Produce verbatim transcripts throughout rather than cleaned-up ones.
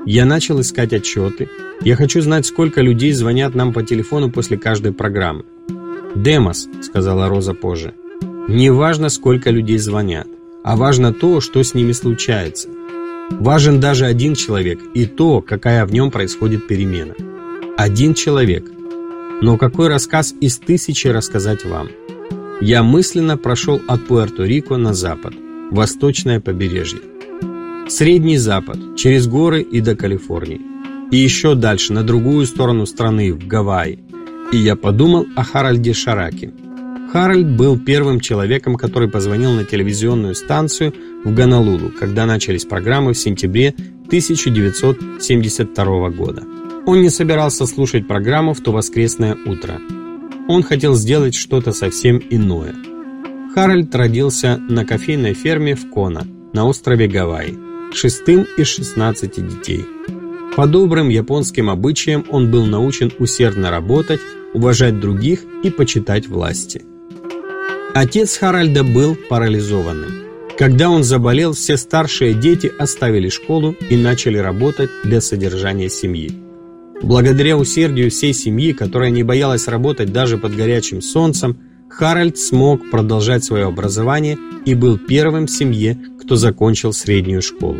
Я начал искать отчеты. Я хочу знать, сколько людей звонят нам по телефону после каждой программы. «Демос», — сказала Роза позже, — «не важно, сколько людей звонят, а важно то, что с ними случается. Важен даже один человек и то, какая в нем происходит перемена. Один человек. Но какой рассказ из тысячи рассказать вам? Я мысленно прошел от Пуэрто-Рико на запад, восточное побережье. Средний Запад, через горы и до Калифорнии. И еще дальше, на другую сторону страны, в Гавайи. И я подумал о Харальде Шараке. Харальд был первым человеком, который позвонил на телевизионную станцию в Гонолулу, когда начались программы в сентябре тысяча девятьсот семьдесят второго года. Он не собирался слушать программу в то воскресное утро. Он хотел сделать что-то совсем иное. Харальд родился на кофейной ферме в Кона, на острове Гавайи, шестым из шестнадцати детей. По добрым японским обычаям он был научен усердно работать, уважать других и почитать власти. Отец Харальда был парализованным. Когда он заболел, все старшие дети оставили школу и начали работать для содержания семьи. Благодаря усердию всей семьи, которая не боялась работать даже под горячим солнцем, Харальд смог продолжать свое образование и был первым в семье, кто закончил среднюю школу.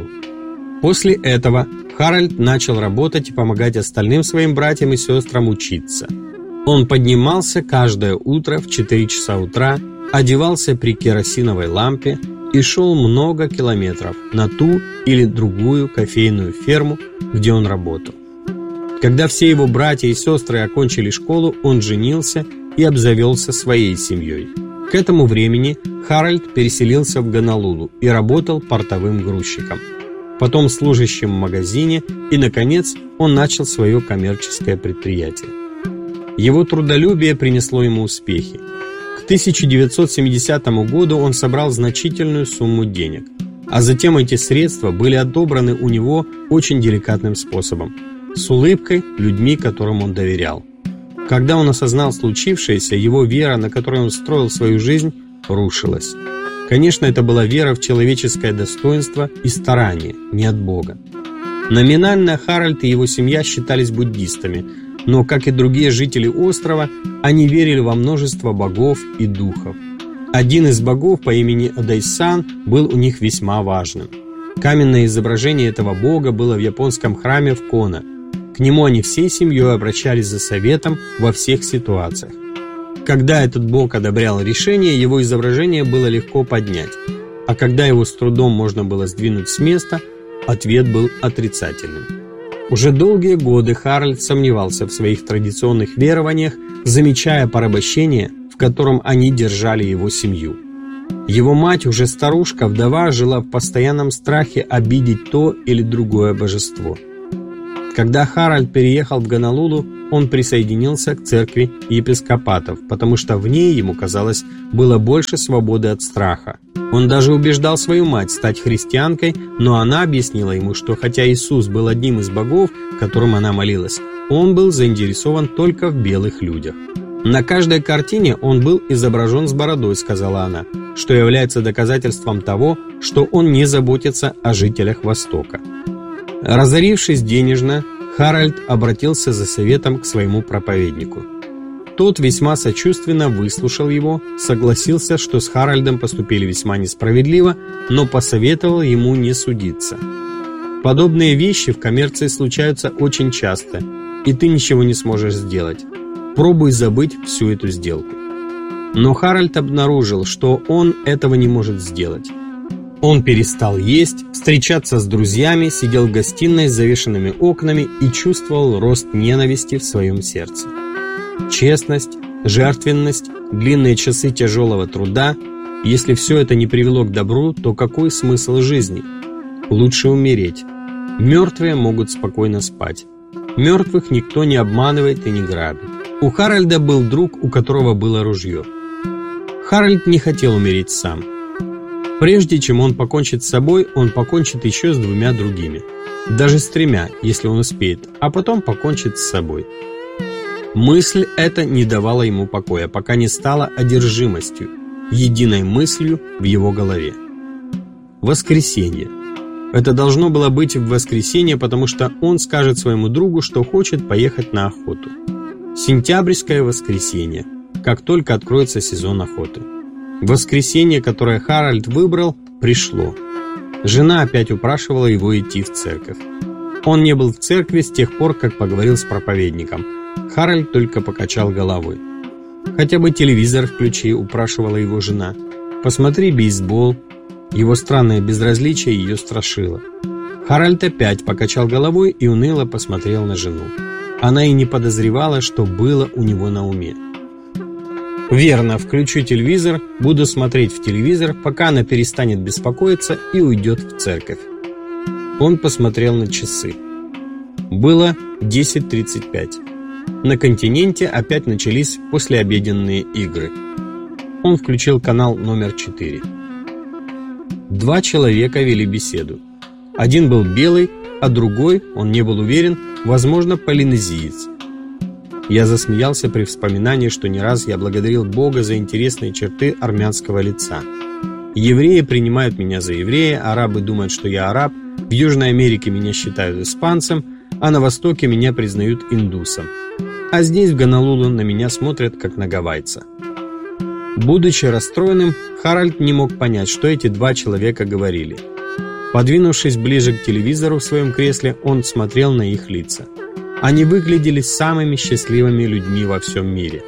После этого Харальд начал работать и помогать остальным своим братьям и сестрам учиться. Он поднимался каждое утро в четыре часа утра, одевался при керосиновой лампе и шел много километров на ту или другую кофейную ферму, где он работал. Когда все его братья и сестры окончили школу, он женился и обзавелся своей семьей. К этому времени Харальд переселился в Гонолулу и работал портовым грузчиком, потом служащим в магазине, и, наконец, он начал свое коммерческое предприятие. Его трудолюбие принесло ему успехи. К тысяча девятьсот семидесятому году он собрал значительную сумму денег, а затем эти средства были отобраны у него очень деликатным способом, с улыбкой людьми, которым он доверял. Когда он осознал случившееся, его вера, на которой он строил свою жизнь, рушилась. Конечно, это была вера в человеческое достоинство и старание, не от Бога. Номинально Харальд и его семья считались буддистами, но, как и другие жители острова, они верили во множество богов и духов. Один из богов по имени Одайсан был у них весьма важным. Каменное изображение этого бога было в японском храме в Кона. К нему они всей семьей обращались за советом во всех ситуациях. Когда этот бог одобрял решение, его изображение было легко поднять, а когда его с трудом можно было сдвинуть с места, ответ был отрицательным. Уже долгие годы Харальд сомневался в своих традиционных верованиях, замечая порабощение, в котором они держали его семью. Его мать, уже старушка-вдова, жила в постоянном страхе обидеть то или другое божество. Когда Харальд переехал в Гонолулу, он присоединился к церкви епископатов, потому что в ней, ему казалось, было больше свободы от страха. Он даже убеждал свою мать стать христианкой, но она объяснила ему, что хотя Иисус был одним из богов, которым она молилась, он был заинтересован только в белых людях. «На каждой картине он был изображен с бородой», — сказала она, что является доказательством того, что он не заботится о жителях Востока. Разорившись денежно, Харальд обратился за советом к своему проповеднику. Тот весьма сочувственно выслушал его, согласился, что с Харальдом поступили весьма несправедливо, но посоветовал ему не судиться. «Подобные вещи в коммерции случаются очень часто, и ты ничего не сможешь сделать. Пробуй забыть всю эту сделку». Но Харальд обнаружил, что он этого не может сделать. Он перестал есть, встречаться с друзьями, сидел в гостиной с завешенными окнами и чувствовал рост ненависти в своем сердце. Честность, жертвенность, длинные часы тяжелого труда — если все это не привело к добру, то какой смысл жизни? Лучше умереть. Мертвые могут спокойно спать. Мертвых никто не обманывает и не грабит. У Харальда был друг, у которого было ружье. Харальд не хотел умереть сам. Прежде чем он покончит с собой, он покончит еще с двумя другими. Даже с тремя, если он успеет, а потом покончит с собой. Мысль эта не давала ему покоя, пока не стала одержимостью, единой мыслью в его голове. Воскресенье. Это должно было быть в воскресенье, потому что он скажет своему другу, что хочет поехать на охоту. Сентябрьское воскресенье, как только откроется сезон охоты. Воскресенье, которое Харальд выбрал, пришло. Жена опять упрашивала его идти в церковь. Он не был в церкви с тех пор, как поговорил с проповедником. Харальд только покачал головой. «Хотя бы телевизор включи», — упрашивала его жена. «Посмотри бейсбол». Его странное безразличие ее страшило. Харальд опять покачал головой и уныло посмотрел на жену. Она и не подозревала, что было у него на уме. «Верно, включу телевизор, буду смотреть в телевизор, пока она перестанет беспокоиться и уйдет в церковь». Он посмотрел на часы. Было десять тридцать пять. На континенте опять начались послеобеденные игры. Он включил канал номер четыре. Два человека вели беседу. Один был белый, а другой, он не был уверен, возможно, полинезиец. Я засмеялся при вспоминании, что не раз я благодарил Бога за интересные черты армянского лица. Евреи принимают меня за еврея, арабы думают, что я араб, в Южной Америке меня считают испанцем, а на Востоке меня признают индусом. А здесь, в Гонолулу, на меня смотрят, как на гавайца. Будучи расстроенным, Харальд не мог понять, что эти два человека говорили. Подвинувшись ближе к телевизору в своем кресле, он смотрел на их лица. Они выглядели самыми счастливыми людьми во всем мире.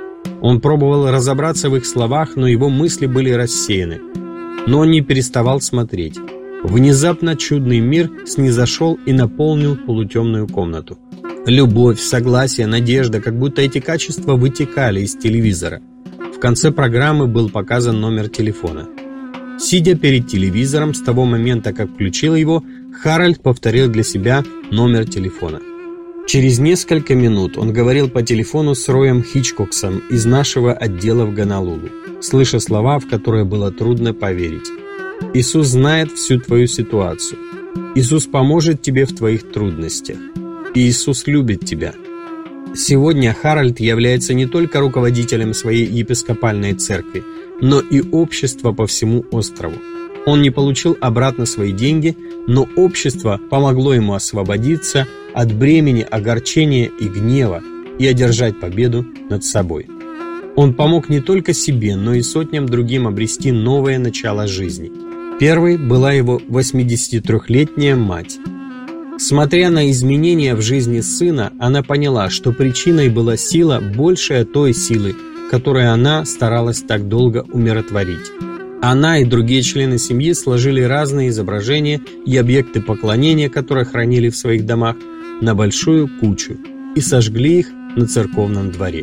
Он пробовал разобраться в их словах, но его мысли были рассеяны. Но он не переставал смотреть. Внезапно чудный мир снизошел и наполнил полутемную комнату. Любовь, согласие, надежда, как будто эти качества вытекали из телевизора. В конце программы был показан номер телефона. Сидя перед телевизором с того момента, как включил его, Харальд повторил для себя номер телефона. Через несколько минут он говорил по телефону с Роем Хичкоксом из нашего отдела в Гонолулу, слыша слова, в которые было трудно поверить. «Иисус знает всю твою ситуацию. Иисус поможет тебе в твоих трудностях. Иисус любит тебя». Сегодня Харальд является не только руководителем своей епископальной церкви, но и общества по всему острову. Он не получил обратно свои деньги, но общество помогло ему освободиться от бремени огорчения и гнева и одержать победу над собой. Он помог не только себе, но и сотням другим обрести новое начало жизни. Первой была его восьмидесятитрёхлетняя мать. Смотря на изменения в жизни сына, она поняла, что причиной была сила, большая той силы, которую она старалась так долго умиротворить. Она и другие члены семьи сложили разные изображения и объекты поклонения, которые хранили в своих домах, на большую кучу и сожгли их на церковном дворе.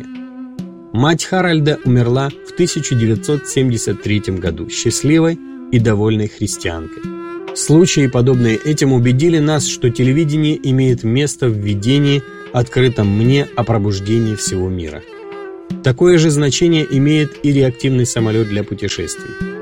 Мать Харальда умерла в тысяча девятьсот семьдесят третьем году, счастливой и довольной христианкой. Случаи, подобные этим, убедили нас, что телевидение имеет место в видении, открытом мне о пробуждении всего мира. Такое же значение имеет и реактивный самолет для путешествий.